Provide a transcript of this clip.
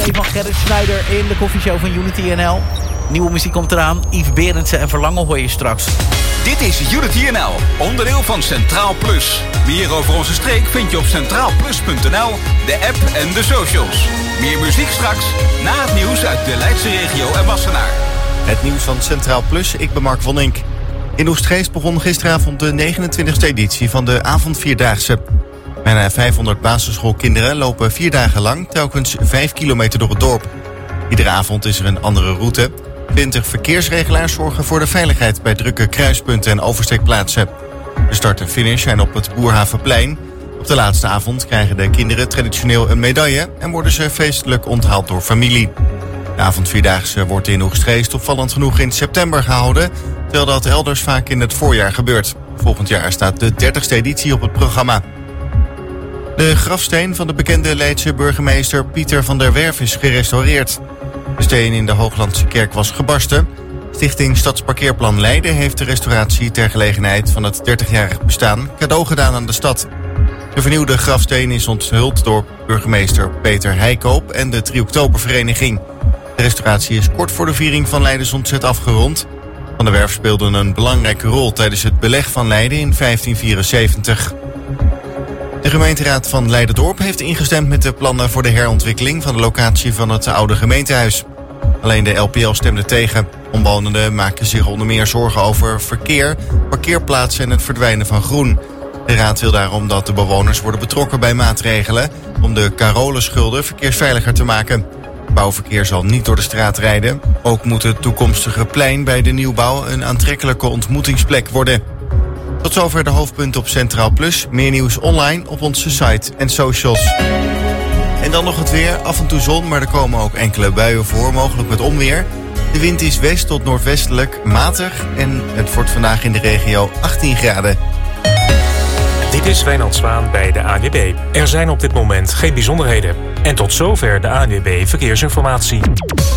cd van Gerrit Schneider in de koffieshow van Unity NL. Nieuwe muziek komt eraan. Yves Berendsen en Verlangen hoor je straks. Dit is Unity NL, onderdeel van Centraal Plus. Meer over onze streek vind je op centraalplus.nl, de app en de socials. Meer muziek straks, na het nieuws uit de Leidse regio en Wassenaar. Het nieuws van Centraal Plus, ik ben Mark van Ink. In Oegstgeest begon gisteravond de 29e editie van de avondvierdaagse. Bijna 500 basisschoolkinderen lopen 4 dagen lang telkens 5 kilometer door het dorp. Iedere avond is er een andere route. 20 verkeersregelaars zorgen voor de veiligheid bij drukke kruispunten en oversteekplaatsen. De start en finish zijn op het Boerhavenplein. Op de laatste avond krijgen de kinderen traditioneel een medaille en worden ze feestelijk onthaald door familie. De avondvierdaagse wordt in Oegstgeest opvallend genoeg in september gehouden, terwijl dat elders vaak in het voorjaar gebeurt. Volgend jaar staat de 30e editie op het programma. De grafsteen van de bekende Leidse burgemeester Pieter van der Werf is gerestaureerd. De steen in de Hooglandse kerk was gebarsten. Stichting Stadsparkeerplan Leiden heeft de restauratie ter gelegenheid van het 30-jarig bestaan cadeau gedaan aan de stad. De vernieuwde grafsteen is onthuld door burgemeester Peter Heikoop en de 3 Oktobervereniging. De restauratie is kort voor de viering van Leidens ontzet afgerond. Van der Werf speelde een belangrijke rol tijdens het beleg van Leiden in 1574. De gemeenteraad van Leiden-dorp heeft ingestemd met de plannen voor de herontwikkeling van de locatie van het oude gemeentehuis. Alleen de LPL stemde tegen. Omwonenden maken zich onder meer zorgen over verkeer, parkeerplaatsen en het verdwijnen van groen. De raad wil daarom dat de bewoners worden betrokken bij maatregelen om de Carolenschulden verkeersveiliger te maken. Bouwverkeer zal niet door de straat rijden. Ook moet het toekomstige plein bij de nieuwbouw een aantrekkelijke ontmoetingsplek worden. Tot zover de hoofdpunten op Centraal Plus. Meer nieuws online op onze site en socials. En dan nog het weer. Af en toe zon, maar er komen ook enkele buien voor, mogelijk met onweer. De wind is west tot noordwestelijk matig en het wordt vandaag in de regio 18 graden. Dit is Wijnand Zwaan bij de ANWB. Er zijn op dit moment geen bijzonderheden. En tot zover de ANWB Verkeersinformatie.